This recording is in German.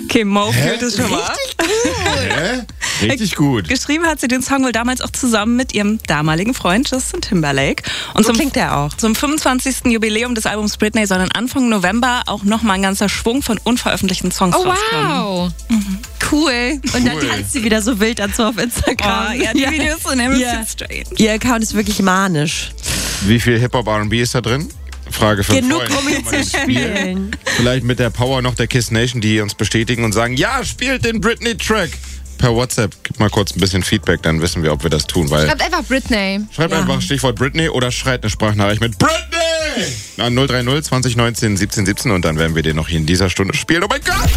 Okay, Mo fühlt es schon mal. Richtig gut. Geschrieben hat sie den Song wohl damals auch zusammen mit ihrem damaligen Freund Justin Timberlake. Und so klingt der auch. Zum 25. Jubiläum des Albums Britney soll dann Anfang November auch nochmal ein ganzer Schwung von unveröffentlichten Songs rauskommen. Wow. Cool. Und dann tanzt sie wieder so wild dazu auf Instagram. Oh, ja, die Videos sind ein bisschen strange. Ihr Account ist wirklich manisch. Wie viel Hip-Hop R&B ist da drin? Frage für Genug, Freunde. um ihn zu spielen. Vielleicht mit der Power noch der Kiss Nation, die uns bestätigen und sagen, ja, spielt den Britney-Track. Per WhatsApp, gib mal kurz ein bisschen Feedback, dann wissen wir, ob wir das tun. Weil Schreibt einfach Britney. Schreibt einfach Stichwort Britney oder schreit eine Sprachnachricht mit Britney an 030 2019 17 17 und dann werden wir den noch hier in dieser Stunde spielen. Oh mein Gott!